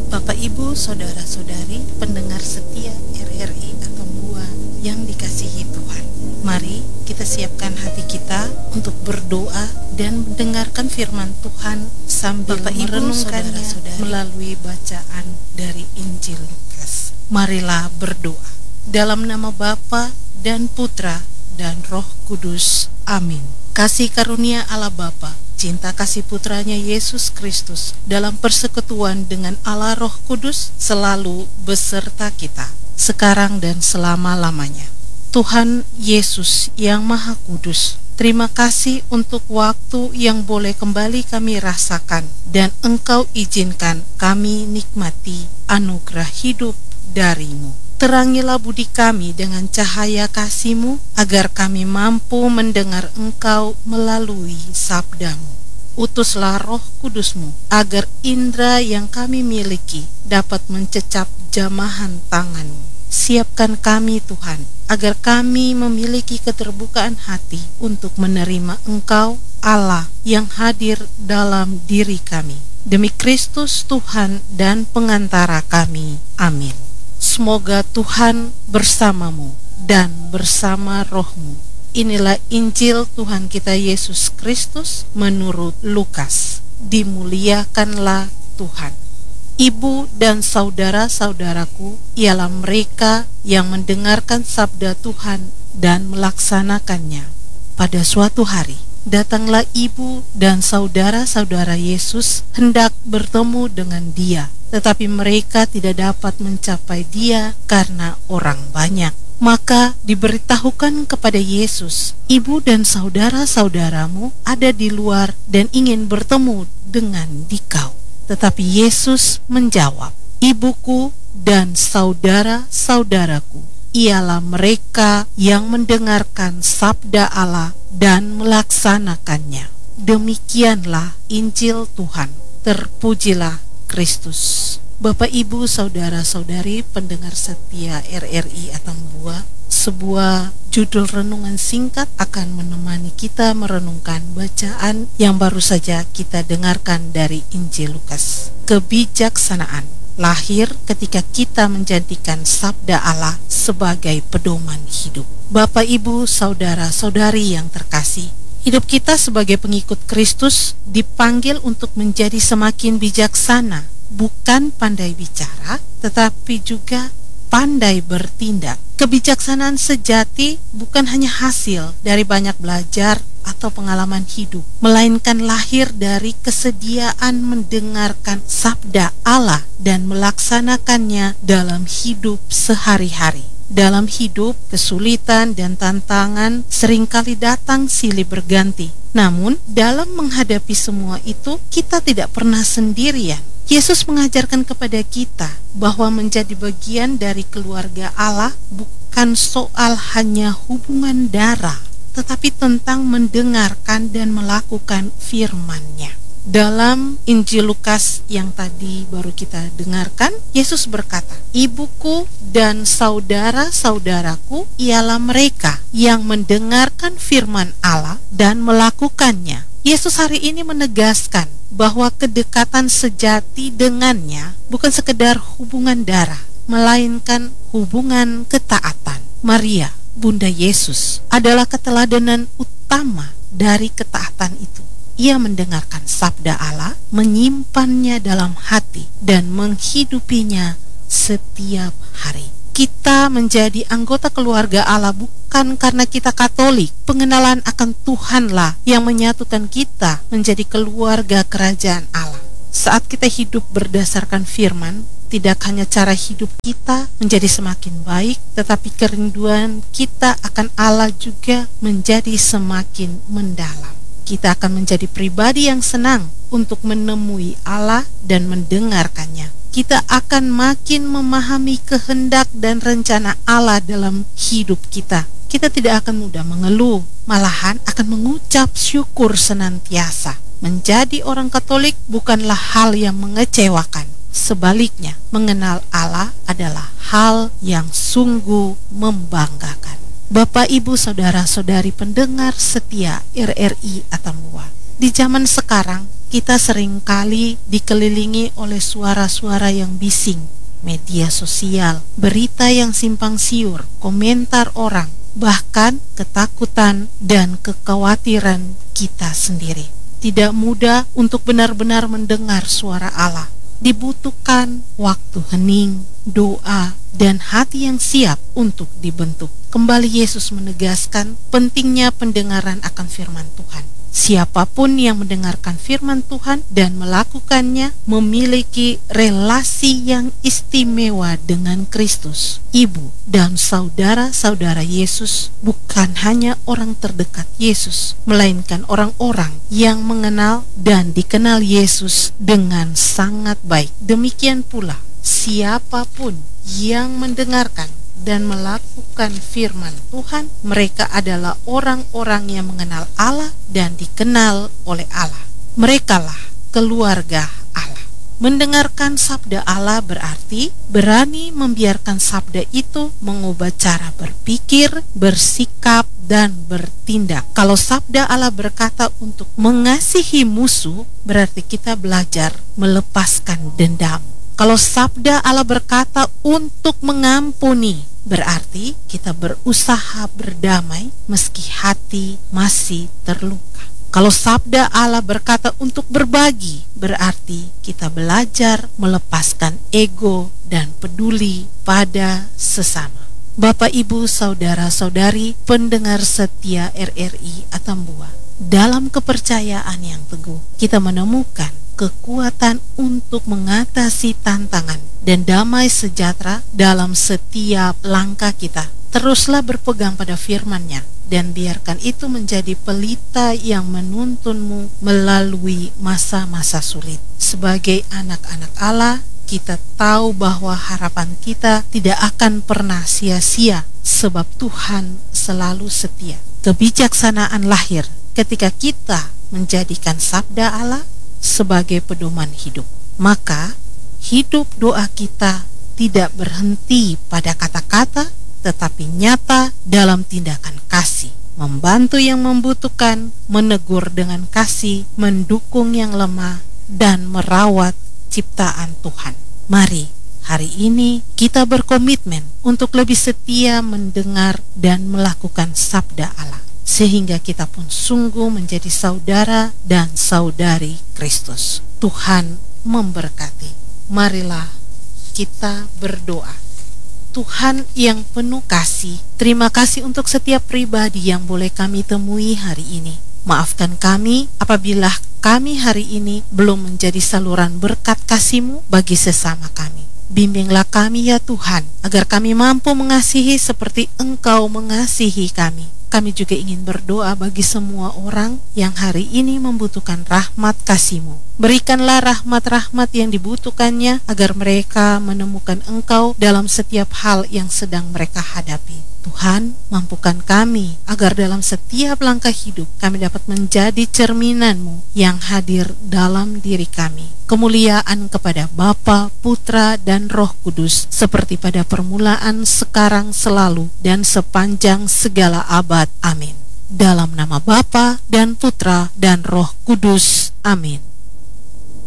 Bapak, Ibu, Saudara-saudari, pendengar setia RRI Atambua yang dikasihi Tuhan. Mari kita siapkan hati kita untuk berdoa dan mendengarkan firman Tuhan sambil Bapak, Ibu, merenungkannya saudara-saudari, melalui bacaan dari Injil Lukas. Marilah berdoa. Dalam nama Bapa dan Putra dan Roh Kudus. Amin. Kasih karunia Allah Bapa, cinta kasih putranya Yesus Kristus dalam persekutuan dengan Allah Roh Kudus selalu beserta kita, sekarang dan selama-lamanya. Tuhan Yesus yang Maha Kudus, terima kasih untuk waktu yang boleh kembali kami rasakan dan Engkau izinkan kami nikmati anugerah hidup dari-Mu. Terangilah budi kami dengan cahaya kasih-Mu, agar kami mampu mendengar Engkau melalui sabda-Mu. Utuslah Roh Kudus-Mu, agar indera yang kami miliki dapat mencecap jamahan tangan-Mu. Siapkan kami Tuhan, agar kami memiliki keterbukaan hati untuk menerima Engkau, Allah yang hadir dalam diri kami. Demi Kristus Tuhan dan pengantara kami. Amin. Semoga Tuhan bersamamu dan bersama rohmu. Inilah Injil Tuhan kita Yesus Kristus menurut Lukas. Dimuliakanlah Tuhan. Ibu dan saudara-saudaraku ialah mereka yang mendengarkan sabda Tuhan dan melaksanakannya. Pada suatu hari, datanglah ibu dan saudara-saudara Yesus hendak bertemu dengan Dia, tetapi mereka tidak dapat mencapai Dia karena orang banyak. Maka diberitahukan kepada Yesus, ibu dan saudara-saudaramu ada di luar dan ingin bertemu dengan dikau. Tetapi Yesus menjawab, ibuku dan saudara-saudaraku ialah mereka yang mendengarkan sabda Allah dan melaksanakannya. Demikianlah Injil Tuhan. Terpujilah Kristus. Bapak, Ibu, Saudara-saudari, pendengar setia RRI Atambua, sebuah judul renungan singkat akan menemani kita merenungkan bacaan yang baru saja kita dengarkan dari Injil Lukas. Kebijaksanaan lahir ketika kita menjadikan sabda Allah sebagai pedoman hidup. Bapak, Ibu, Saudara-saudari yang terkasih, hidup kita sebagai pengikut Kristus dipanggil untuk menjadi semakin bijaksana, bukan pandai bicara, tetapi juga pandai bertindak. Kebijaksanaan sejati bukan hanya hasil dari banyak belajar atau pengalaman hidup, melainkan lahir dari kesediaan mendengarkan sabda Allah dan melaksanakannya dalam hidup sehari-hari. Dalam hidup, kesulitan dan tantangan seringkali datang silih berganti. Namun, dalam menghadapi semua itu, kita tidak pernah sendirian. Yesus mengajarkan kepada kita bahwa menjadi bagian dari keluarga Allah bukan soal hanya hubungan darah, tetapi tentang mendengarkan dan melakukan firman-Nya. Dalam Injil Lukas yang tadi baru kita dengarkan, Yesus berkata, ibuku dan saudara-saudaraku ialah mereka yang mendengarkan firman Allah dan melakukannya. Yesus hari ini menegaskan bahwa kedekatan sejati dengannya bukan sekedar hubungan darah, melainkan hubungan ketaatan. Maria, Bunda Yesus, adalah keteladanan utama dari ketaatan itu. Ia mendengarkan sabda Allah, menyimpannya dalam hati, dan menghidupinya setiap hari. Kita menjadi anggota keluarga Allah bukan karena kita Katolik. Pengenalan akan Tuhanlah yang menyatukan kita menjadi keluarga kerajaan Allah. Saat kita hidup berdasarkan firman, tidak hanya cara hidup kita menjadi semakin baik, tetapi kerinduan kita akan Allah juga menjadi semakin mendalam. Kita akan menjadi pribadi yang senang untuk menemui Allah dan mendengarkannya. Kita akan makin memahami kehendak dan rencana Allah dalam hidup kita. Kita tidak akan mudah mengeluh, malahan akan mengucap syukur senantiasa. Menjadi orang Katolik bukanlah hal yang mengecewakan. Sebaliknya, mengenal Allah adalah hal yang sungguh membanggakan. Bapak, Ibu, Saudara-saudari pendengar setia RRI Atambua, di zaman sekarang kita seringkali dikelilingi oleh suara-suara yang bising, media sosial, berita yang simpang siur, komentar orang, bahkan ketakutan dan kekhawatiran kita sendiri. Tidak mudah untuk benar-benar mendengar suara Allah. Dibutuhkan waktu hening, doa, dan hati yang siap untuk dibentuk. Kembali Yesus menegaskan pentingnya pendengaran akan firman Tuhan. Siapapun yang mendengarkan firman Tuhan dan melakukannya memiliki relasi yang istimewa dengan Kristus. Ibu dan saudara-saudara Yesus bukan hanya orang terdekat Yesus, melainkan orang-orang yang mengenal dan dikenal Yesus dengan sangat baik. Demikian pula siapapun yang mendengarkan dan melakukan firman Tuhan, mereka adalah orang-orang yang mengenal Allah dan dikenal oleh Allah. Merekalah keluarga Allah. Mendengarkan sabda Allah berarti berani membiarkan sabda itu mengubah cara berpikir, bersikap, dan bertindak. Kalau sabda Allah berkata untuk mengasihi musuh, berarti kita belajar melepaskan dendam. Kalau sabda Allah berkata untuk mengampuni, berarti kita berusaha berdamai meski hati masih terluka. Kalau sabda Allah berkata untuk berbagi, berarti kita belajar melepaskan ego dan peduli pada sesama. Bapak, Ibu, saudara-saudari, pendengar setia RRI Atambua, dalam kepercayaan yang teguh, kita menemukan kekuatan untuk mengatasi tantangan dan damai sejahtera dalam setiap langkah kita. Teruslah berpegang pada firman-Nya dan biarkan itu menjadi pelita yang menuntunmu melalui masa-masa sulit. Sebagai anak-anak Allah, kita tahu bahwa harapan kita tidak akan pernah sia-sia sebab Tuhan selalu setia. Kebijaksanaan lahir ketika kita menjadikan sabda Allah sebagai pedoman hidup. Maka hidup doa kita tidak berhenti pada kata-kata, tetapi nyata dalam tindakan kasih, membantu yang membutuhkan, menegur dengan kasih, mendukung yang lemah, dan merawat ciptaan Tuhan. Mari hari ini kita berkomitmen untuk lebih setia mendengar dan melakukan sabda Allah, sehingga kita pun sungguh menjadi saudara dan saudari Kristus. Tuhan memberkati. Marilah kita berdoa. Tuhan yang penuh kasih, terima kasih untuk setiap pribadi yang boleh kami temui hari ini. Maafkan kami apabila kami hari ini belum menjadi saluran berkat kasih-Mu bagi sesama kami. Bimbinglah kami ya Tuhan, agar kami mampu mengasihi seperti Engkau mengasihi kami. Kami juga ingin berdoa bagi semua orang yang hari ini membutuhkan rahmat kasih-Mu. Berikanlah rahmat-rahmat yang dibutuhkannya agar mereka menemukan Engkau dalam setiap hal yang sedang mereka hadapi. Tuhan, mampukan kami agar dalam setiap langkah hidup kami dapat menjadi cerminan-Mu yang hadir dalam diri kami. Kemuliaan kepada Bapa, Putra, dan Roh Kudus seperti pada permulaan, sekarang, selalu, dan sepanjang segala abad. Amin. Dalam nama Bapa dan Putra dan Roh Kudus. Amin.